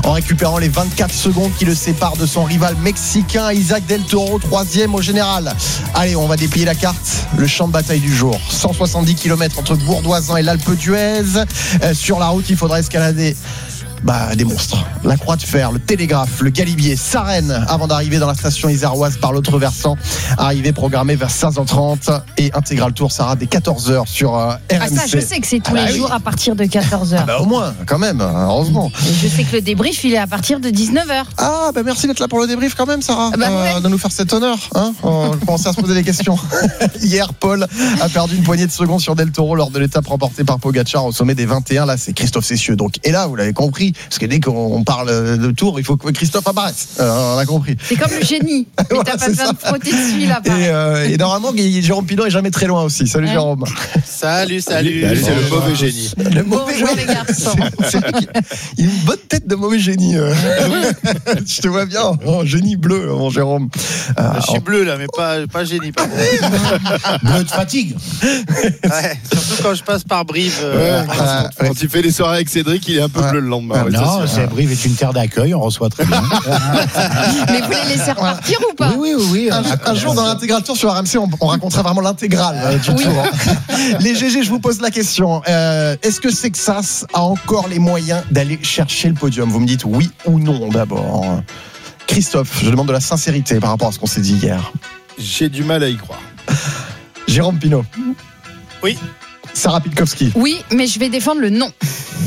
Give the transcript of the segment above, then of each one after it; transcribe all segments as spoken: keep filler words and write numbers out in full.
en récupérant les vingt-quatre secondes qui le séparent de son rival mexicain Isaac Del Toro, troisième au général. Allez, on va déplier la carte. Le champ de bataille du jour. cent soixante-dix kilomètres entre Bourdoisin et l'Alpe d'Huez. Euh, sur la route, il faudra escalader Bah, des monstres. La Croix de Fer, le Télégraphe, le Galibier, Sarenne, avant d'arriver dans la station iséroise par l'autre versant. Arrivée programmée vers seize heures trente et intégral tour, Sarah, dès quatorze heures sur euh, R M C. Ah, ça, je sais que c'est tous ah, bah les oui. jours à partir de quatorze heures. Ah bah, au moins, quand même, heureusement. Et je sais que le débrief, il est à partir de dix-neuf heures. Ah, bah merci d'être là pour le débrief quand même, Sarah. Ah bah euh, ouais. de nous faire cet honneur. Hein on commençait à se poser des questions. Hier, Paul a perdu une poignée de secondes sur Del Toro lors de l'étape remportée par Pogacar au sommet des vingt et un. Là, c'est Christophe Cessieux. Donc, et là, vous l'avez compris, parce que dès qu'on on parle de tour, il faut que Christophe apparaisse. Euh, on a compris. C'est comme le génie. Mais Voilà, t'as pas c'est besoin ça. de frotter dessus là. Et, euh, et normalement, Jérôme Pinot est jamais très loin aussi. Salut Ouais. Jérôme. Salut, salut. Salut, c'est le Bonjour mauvais à tous. génie. Le Bon, mauvais bonjour génie. les garçons. C'est vrai qu'il- il a une bonne tête de mauvais génie. euh. Je te vois bien. Oh, génie bleu, mon Jérôme. Euh, Je suis bleu là, mais pas, pas génie. Pas Bleu de fatigue. ouais, surtout quand je passe par Brive. euh, Ouais. Ah, ouais. Quand il fait les soirées avec Cédric, il est un peu Ouais. bleu le lendemain. ouais, Non, c'est sûr. c'est Brive est une terre d'accueil, on reçoit très bien. Mais vous les laissez repartir ou pas? Oui, oui, oui. oui. Un, un jour dans l'intégral tour sur R M C, on, on racontera vraiment l'intégrale euh, du Oui. tour. Les G G, je vous pose la question. Euh, est-ce que Sexas a encore les moyens d'aller chercher le podium? Vous me dites oui ou non d'abord. Christophe, je demande de la sincérité par rapport à ce qu'on s'est dit hier. J'ai du mal à y croire. Jérôme Pinot. Oui. Sarah Pitkowski. Oui, mais je vais défendre le non.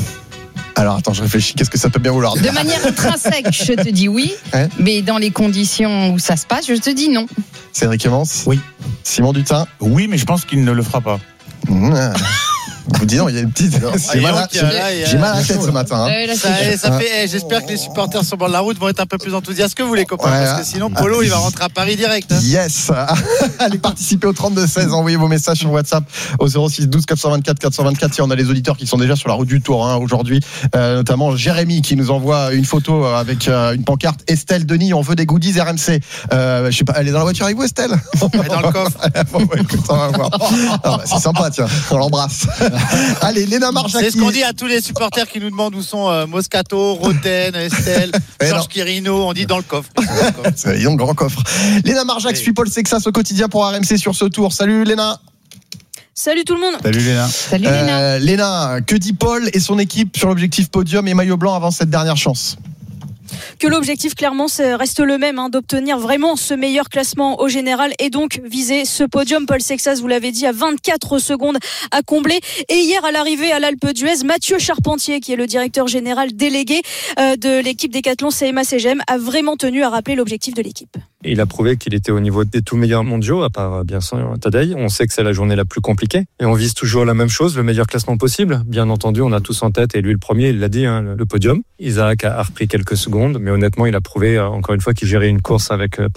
Alors attends, je réfléchis. Qu'est-ce que ça peut bien vouloir dire? De manière intrinsèque, je te dis oui, Ouais. mais dans les conditions où ça se passe, je te dis non. Cédric Evans. Oui. Simon Dutin. Oui, mais je pense qu'il ne le fera pas. Mmh. Vous dis non, il y a une petite. J'ai mal, à- donc, il y a là, il y a- j'ai mal à la tête ce matin. hein. Euh, là, Ça, c'est- ça fait, eh, j'espère que les supporters sur le bord de la route vont être un peu plus enthousiastes que vous, les copains, Ouais, parce que sinon Polo il va rentrer à Paris direct. Hein. Yes. Allez participer au trente-deux seize, envoyez vos messages sur WhatsApp au zéro six douze quatre cent vingt-quatre quatre cent vingt-quatre. Si on a les auditeurs qui sont déjà sur la route du Tour hein, aujourd'hui, euh, notamment Jérémy qui nous envoie une photo avec euh, une pancarte. Estelle Denis, on veut des goodies R M C. Euh, je sais pas, elle est dans la voiture avec vous, Estelle? Elle est dans le coffre. Bon, ouais, écoute, on va voir. Ah, bah, c'est sympa, tiens, on l'embrasse. Allez, Léna Marjaki. C'est ce qu'on dit à tous les supporters qui nous demandent où sont euh, Moscato, Roten, Estelle, Eh non. Georges Quirino. On dit dans le coffre. C'est un grand coffre. Léna Marjac Oui. suit Paul Sexas au quotidien pour R M C sur ce tour. Salut Léna. Salut tout le monde. Salut Léna. Salut Léna. Euh, Léna, que dit Paul et son équipe sur l'objectif podium et maillot blanc avant cette dernière chance? Que l'objectif clairement c'est- reste le même, hein, d'obtenir vraiment ce meilleur classement au général et donc viser ce podium. Paul Sexas, vous l'avez dit, à vingt-quatre secondes à combler. Et hier à l'arrivée à l'Alpe d'Huez, Mathieu Charpentier, qui est le directeur général délégué euh, de l'équipe Décathlon C M A C G M, a vraiment tenu à rappeler l'objectif de l'équipe. Il a prouvé qu'il était au niveau des tout meilleurs mondiaux, à part bien sûr Tadej. On sait que c'est la journée la plus compliquée. Et on vise toujours la même chose, le meilleur classement possible. Bien entendu, on a tous en tête, et lui le premier, il l'a dit, hein, le podium. Isaac a repris quelques secondes, mais honnêtement, il a prouvé, encore une fois, qu'il gérait une course avec